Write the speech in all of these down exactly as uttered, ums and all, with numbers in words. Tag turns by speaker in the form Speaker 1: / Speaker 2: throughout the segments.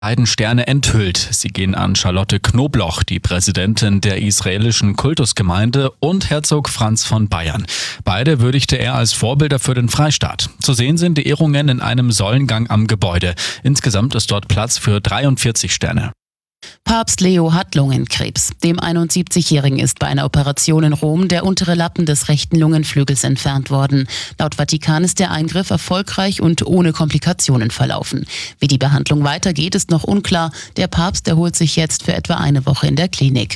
Speaker 1: Beiden Sterne enthüllt. Sie gehen an Charlotte Knobloch, die Präsidentin der israelischen Kultusgemeinde, und Herzog Franz von Bayern. Beide würdigte er als Vorbilder für den Freistaat. Zu sehen sind die Ehrungen in einem Säulengang am Gebäude. Insgesamt ist dort Platz für dreiundvierzig Sterne.
Speaker 2: Papst Leo hat Lungenkrebs. Dem einundsiebzigjährigen ist bei einer Operation in Rom der untere Lappen des rechten Lungenflügels entfernt worden. Laut Vatikan ist der Eingriff erfolgreich und ohne Komplikationen verlaufen. Wie die Behandlung weitergeht, ist noch unklar. Der Papst erholt sich jetzt für etwa eine Woche in der Klinik.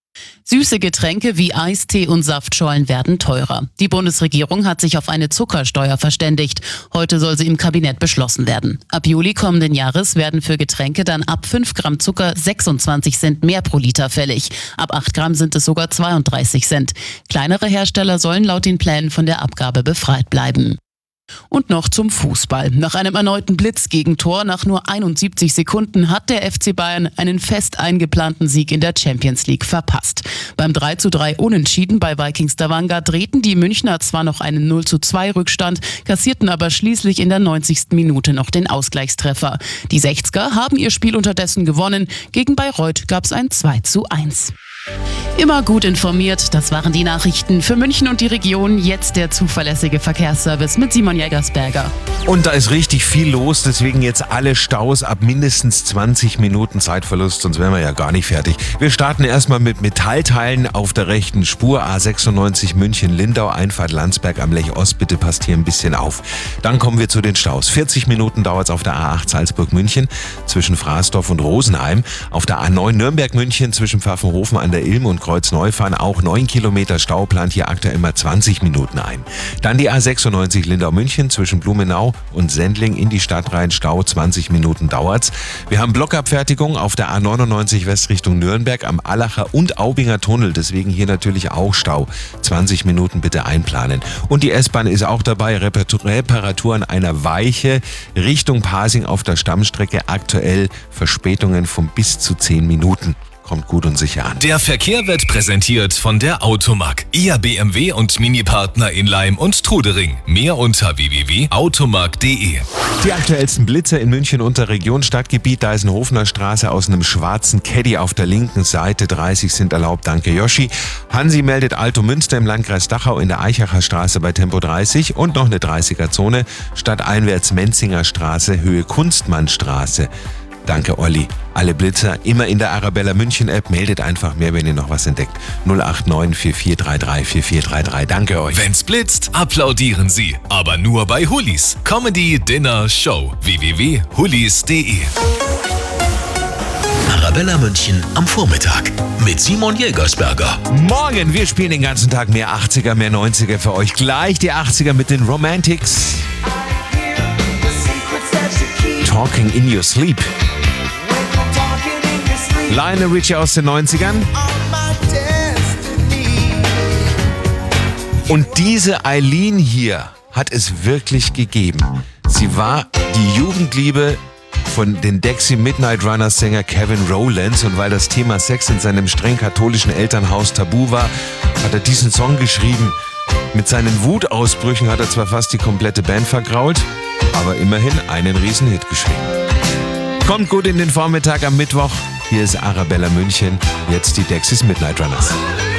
Speaker 2: Süße Getränke wie Eistee und Saftschorlen werden teurer. Die Bundesregierung hat sich auf eine Zuckersteuer verständigt. Heute soll sie im Kabinett beschlossen werden. Ab Juli kommenden Jahres werden für Getränke dann ab fünf Gramm Zucker sechsundzwanzig Cent mehr pro Liter fällig. Ab acht Gramm sind es sogar zweiunddreißig Cent. Kleinere Hersteller sollen laut den Plänen von der Abgabe befreit bleiben. Und noch zum Fußball. Nach einem erneuten Blitzgegentor nach nur einundsiebzig Sekunden hat der F C Bayern einen fest eingeplanten Sieg in der Champions League verpasst. Beim drei zu drei Unentschieden bei Vikings Stavanger drehten die Münchner zwar noch einen null zu zwei Rückstand, kassierten aber schließlich in der neunzigsten Minute noch den Ausgleichstreffer. Die Sechzger haben ihr Spiel unterdessen gewonnen. Gegen Bayreuth gab es ein zwei zu eins. Immer gut informiert, das waren die Nachrichten für München und die Region. Jetzt der zuverlässige Verkehrsservice mit Simon Jägersberger.
Speaker 3: Und da ist richtig viel los, deswegen jetzt alle Staus ab mindestens zwanzig Minuten Zeitverlust, sonst wären wir ja gar nicht fertig. Wir starten erstmal mit Metallteilen auf der rechten Spur, A sechsundneunzig München-Lindau, Einfahrt Landsberg am Lech Ost, bitte passt hier ein bisschen auf. Dann kommen wir zu den Staus. vierzig Minuten dauert es auf der A acht Salzburg-München zwischen Fraßdorf und Rosenheim, auf der A neun Nürnberg-München zwischen Pfaffenhofen an der Ilm und Kreuzneufahren auch neun Kilometer Stau, plant hier aktuell immer zwanzig Minuten ein. Dann die A sechsundneunzig Lindau-München zwischen Blumenau und Sendling in die Stadt rein, Stau, zwanzig Minuten dauert's. Wir haben Blockabfertigung auf der A neunundneunzig West Richtung Nürnberg am Allacher und Aubinger Tunnel, deswegen hier natürlich auch Stau. zwanzig Minuten bitte einplanen. Und die S-Bahn ist auch dabei, Reparatur an einer Weiche Richtung Pasing auf der Stammstrecke, aktuell Verspätungen von bis zu zehn Minuten. Kommt gut und sicher an.
Speaker 4: Der Verkehr wird präsentiert von der Automark. Ihr B M W und Mini-Partner in Laim und Trudering. Mehr unter w w w punkt automark punkt d e.
Speaker 3: Die aktuellsten Blitzer in München unter Region Stadtgebiet. Deisenhofener Straße aus einem schwarzen Caddy auf der linken Seite. dreißig sind erlaubt, danke Yoshi. Hansi meldet Alto Münster im Landkreis Dachau in der Eichacher Straße bei Tempo dreißig und noch eine dreißiger-Zone. Stadteinwärts Menzinger Straße, Höhe Kunstmannstraße. Danke, Olli. Alle Blitzer immer in der Arabella München App. Meldet einfach mehr, wenn ihr noch was entdeckt. null acht neun vier vier drei drei vier vier drei drei. Danke euch.
Speaker 4: Wenn's blitzt, applaudieren Sie. Aber nur bei Hullis. Comedy, Dinner, Show. w w w punkt hullis punkt d e.
Speaker 5: Arabella München am Vormittag mit Simon Jägersberger.
Speaker 3: Morgen, wir spielen den ganzen Tag mehr achtziger, mehr neunziger für euch. Gleich die achtziger mit den Romantics. Talking in Your Sleep. Lionel Richie aus den neunzigern. Und diese Eileen hier hat es wirklich gegeben. Sie war die Jugendliebe von den Dexy Midnight Runners Sänger Kevin Rowlands, und weil das Thema Sex in seinem streng katholischen Elternhaus tabu war, hat er diesen Song geschrieben. Mit seinen Wutausbrüchen hat er zwar fast die komplette Band vergrault, aber immerhin einen Riesenhit geschrieben. Kommt gut in den Vormittag am Mittwoch. Hier ist Arabella München, jetzt die Dexys Midnight Runners.